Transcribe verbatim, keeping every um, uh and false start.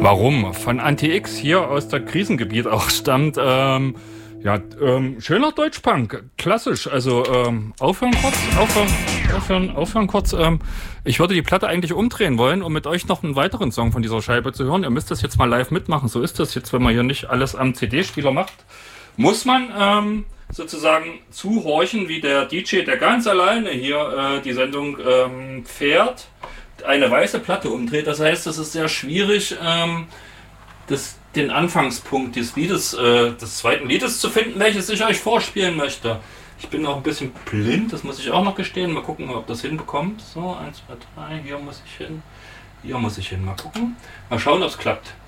Warum? Von Anti-X hier aus der Krisengebiet auch stammt. Ähm, ja, ähm, schöner Deutschpunk, klassisch. Also ähm, aufhören kurz, aufhören, aufhören, aufhören kurz. Ähm, ich würde die Platte eigentlich umdrehen wollen, um mit euch noch einen weiteren Song von dieser Scheibe zu hören. Ihr müsst das jetzt mal live mitmachen. So ist das jetzt, wenn man hier nicht alles am C D-Spieler macht. Muss man ähm, sozusagen zuhorchen, wie der D J, der ganz alleine hier äh, die Sendung ähm, fährt, eine weiße Platte umdreht. Das heißt, es ist sehr schwierig, ähm, das, den Anfangspunkt des Liedes, äh, des zweiten Liedes zu finden, welches ich euch vorspielen möchte. Ich bin auch ein bisschen blind, das muss ich auch noch gestehen. Mal gucken, ob das hinbekommt. So, eins, zwei, drei, hier muss ich hin. Hier muss ich hin. Mal gucken. Mal schauen, ob es klappt.